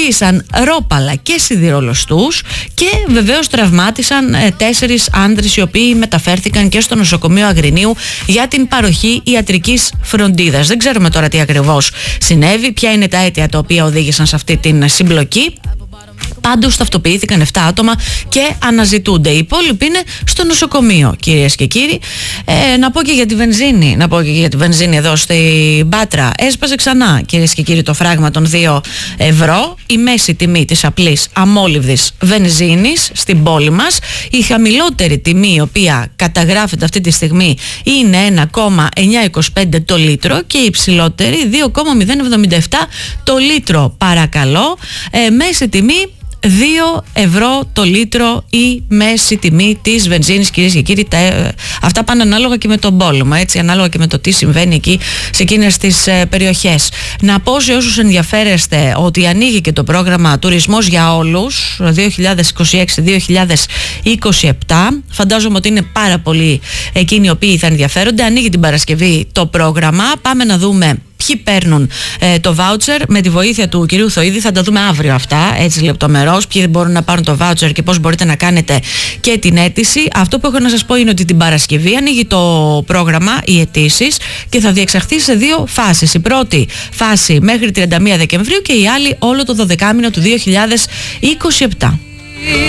χρησιμοποίησαν ρόπαλα και σιδηρολοστούς και βεβαίως τραυμάτισαν 4 άνδρες οι οποίοι μεταφέρθηκαν και στο νοσοκομείο Αγρινίου για την παροχή ιατρικής φροντίδας. Δεν ξέρουμε τώρα τι ακριβώς συνέβη, ποια είναι τα αίτια τα οποία οδήγησαν σε αυτή την συμπλοκή. Πάντως ταυτοποιήθηκαν 7 άτομα και αναζητούνται. Οι υπόλοιποι είναι στο νοσοκομείο, κυρίες και κύριοι. Να πω και για τη βενζίνη. Εδώ στην Πάτρα έσπασε ξανά, κυρίες και κύριοι, το φράγμα των 2 ευρώ. Η μέση τιμή της απλής αμόλυβδης βενζίνης στην πόλη μας. Η χαμηλότερη τιμή, η οποία καταγράφεται αυτή τη στιγμή, είναι 1,925 το λίτρο και η υψηλότερη 2,077 το λίτρο. Παρακαλώ, μέση τιμή 2 ευρώ το λίτρο η μέση τιμή της βενζίνης, κυρίες και κύριοι. Αυτά πάνε ανάλογα και με τον πόλεμο, έτσι, ανάλογα και με το τι συμβαίνει εκεί σε εκείνες τις περιοχές. Να πω σε όσους ενδιαφέρεστε ότι ανοίγει και το πρόγραμμα Τουρισμός για Όλους 2026-2027. Φαντάζομαι ότι είναι πάρα πολλοί εκείνοι οι οποίοι θα ενδιαφέρονται. Ανοίγει την Παρασκευή το πρόγραμμα. Πάμε να δούμε ποιοι παίρνουν το βάουτσερ. Με τη βοήθεια του κυρίου Θοίδη θα τα δούμε αύριο αυτά, έτσι λεπτομερώς, ποιοι μπορούν να πάρουν το βάουτσερ και πώς μπορείτε να κάνετε και την αίτηση. Αυτό που έχω να σας πω είναι ότι την Παρασκευή ανοίγει το πρόγραμμα, οι αιτήσεις, και θα διεξαχθεί σε 2 φάσεις. Η πρώτη φάση μέχρι 31 Δεκεμβρίου και η άλλη όλο το 12μηνο του 2027.